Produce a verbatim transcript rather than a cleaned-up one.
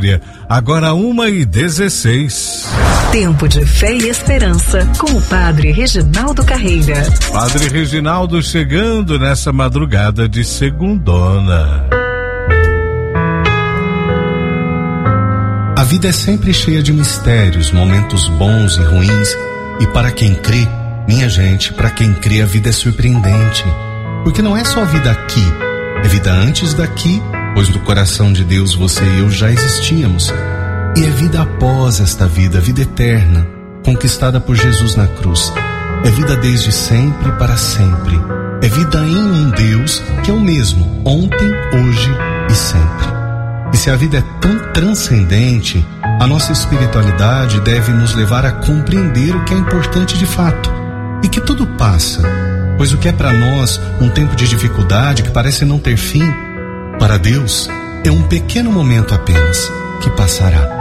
história. Agora uma e dezesseis. Tempo de fé e esperança com o Padre Reginaldo Carreira. Padre Reginaldo chegando nessa madrugada de segundona. A vida é sempre cheia de mistérios, momentos bons e ruins. E para quem crê, minha gente, para quem crê, a vida é surpreendente. Porque não é só vida aqui, é vida antes daqui, pois no coração de Deus você e eu já existíamos. E é vida após esta vida, vida eterna, conquistada por Jesus na cruz. É vida desde sempre e para sempre. É vida em um Deus que é o mesmo, ontem, hoje e sempre. E se a vida é tão transcendente, a nossa espiritualidade deve nos levar a compreender o que é importante de fato. E que tudo passa, pois o que é para nós um tempo de dificuldade que parece não ter fim, para Deus é um pequeno momento apenas, que passará.